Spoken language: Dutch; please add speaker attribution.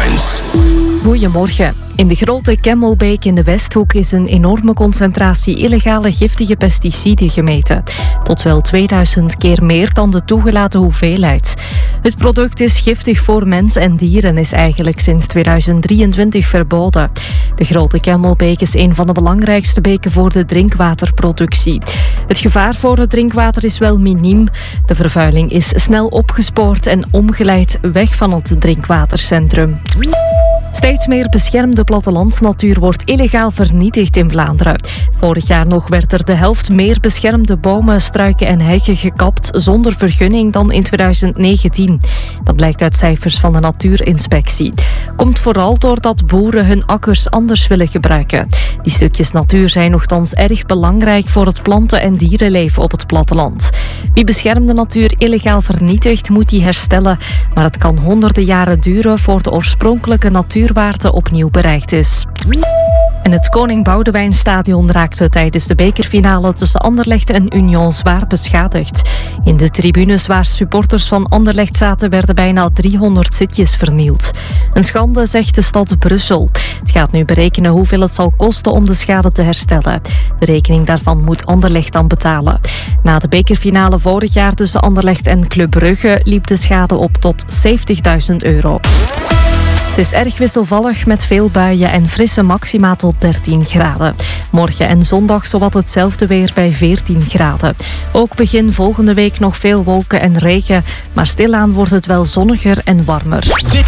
Speaker 1: Headlines.
Speaker 2: Goedemorgen. In de grote Kemmelbeek in de Westhoek is een enorme concentratie illegale giftige pesticiden gemeten. Tot wel 2000 keer meer dan de toegelaten hoeveelheid. Het product is giftig voor mens en dier en is eigenlijk sinds 2023 verboden. De grote Kemmelbeek is een van de belangrijkste beken voor de drinkwaterproductie. Het gevaar voor het drinkwater is wel miniem. De vervuiling is snel opgespoord en omgeleid weg van het drinkwatercentrum. Steeds meer beschermde plattelandsnatuur wordt illegaal vernietigd in Vlaanderen. Vorig jaar nog werd er de helft meer beschermde bomen, struiken en heggen gekapt zonder vergunning dan in 2019. Dat blijkt uit cijfers van de Natuurinspectie. Komt vooral doordat boeren hun akkers anders willen gebruiken. Die stukjes natuur zijn nochtans erg belangrijk voor het planten- en dierenleven op het platteland. Wie beschermde natuur illegaal vernietigt, moet die herstellen. Maar het kan honderden jaren duren voor de oorspronkelijke natuurwaarde opnieuw bereikt is. En het Koning Boudewijnstadion raakte tijdens de bekerfinale tussen Anderlecht en Union zwaar beschadigd. In de tribunes waar supporters van Anderlecht zaten werden bijna 300 zitjes vernield. Een schande, zegt de stad Brussel. Het gaat nu berekenen hoeveel het zal kosten om de schade te herstellen. De rekening daarvan moet Anderlecht dan betalen. Na de bekerfinale vorig jaar tussen Anderlecht en Club Brugge liep de schade op tot €70.000. Het is erg wisselvallig met veel buien en frisse maxima tot 13 graden. Morgen en zondag zowat hetzelfde weer bij 14 graden. Ook begin volgende week nog veel wolken en regen, maar stilaan wordt het wel zonniger en warmer.
Speaker 1: Dit